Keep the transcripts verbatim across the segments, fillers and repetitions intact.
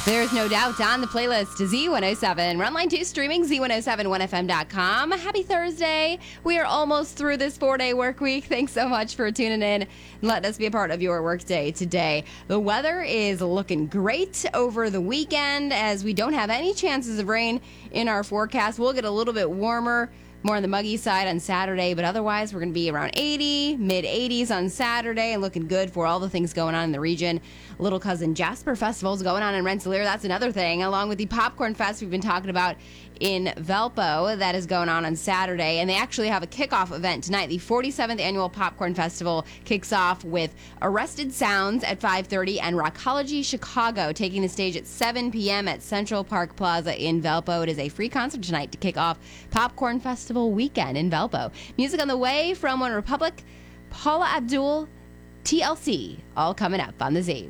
There's no doubt on the playlist, Z one oh seven. We're online too, streaming Z one oh seven one F M dot com. Happy Thursday. We are almost through this four-day work week. Thanks so much for tuning in and letting us be a part of your workday today. The weather is looking great over the weekend as we don't have any chances of rain in our forecast. We'll get a little bit warmer, more on the muggy side on Saturday, but otherwise we're going to be around eighty, mid eighties on Saturday and looking good for all the things going on in the region. Little Cousin Jasper Festival is going on in Rensselaer. That's another thing, along with the Popcorn Fest we've been talking about in Valpo that is going on on Saturday. And they actually have a kickoff event tonight. The forty-seventh Annual Popcorn Festival kicks off with Arrested Sounds at five thirty and Rockology Chicago taking the stage at seven p.m. at Central Park Plaza in Valpo. It is a free concert tonight to kick off Popcorn Festival weekend in Valpo. Music on the way from One Republic, Paula Abdul, T L C, all coming up on the Z.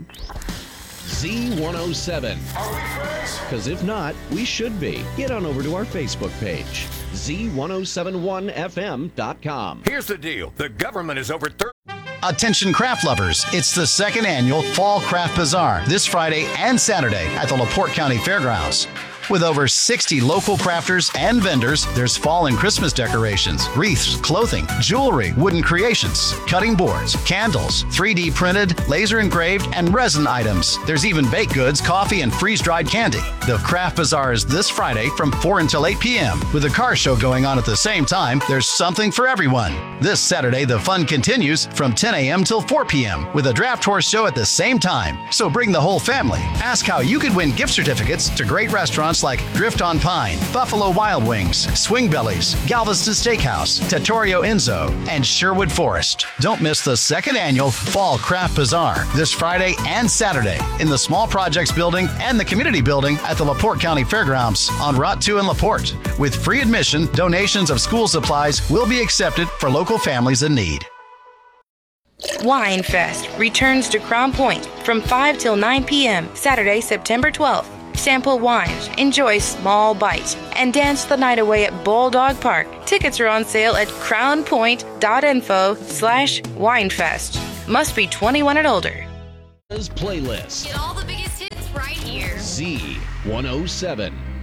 Z one oh seven. Are we friends? Because if not, we should be. Get on over to our Facebook page, Z ten seventy-one F M dot com. Here's the deal. The government is over thirty. Attention craft lovers, it's the second annual Fall Craft Bazaar this Friday and Saturday at the LaPorte County Fairgrounds. With over sixty local crafters and vendors, there's fall and Christmas decorations, wreaths, clothing, jewelry, wooden creations, cutting boards, candles, three D printed, laser engraved, and resin items. There's even baked goods, coffee, and freeze-dried candy. The Craft Bazaar is this Friday from four until eight p.m. With a car show going on at the same time, there's something for everyone. This Saturday, the fun continues from ten a.m. till four p.m. with a draft horse show at the same time. So bring the whole family. Ask how you could win gift certificates to great restaurants like Drift on Pine, Buffalo Wild Wings, Swing Bellies, Galveston Steakhouse, Trattoria Enzo, and Sherwood Forest. Don't miss the second annual Fall Craft Bazaar this Friday and Saturday in the Small Projects Building and the Community Building at the LaPorte County Fairgrounds on Route two in LaPorte. With free admission, donations of school supplies will be accepted for local families in need. Wine Fest returns to Crown Point from five till nine p.m. Saturday, September twelfth. Sample wines, enjoy small bites, and dance the night away at Bulldog Park. Tickets are on sale at crownpoint.info slash winefest. Must be twenty-one and older. Playlist. Get all the biggest hits right here. Z one oh seven.